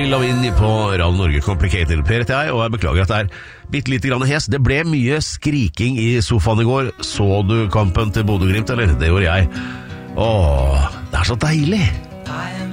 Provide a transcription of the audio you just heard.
Avril Lavigne på Radio Norge Complicated. Per heter jeg, og jeg beklager at det bitte litt grann hes. Det ble mye skriking i sofaen i går. Så du kampen til Bodø Glimt, eller? Det gjorde jeg. Åh, det så deilig.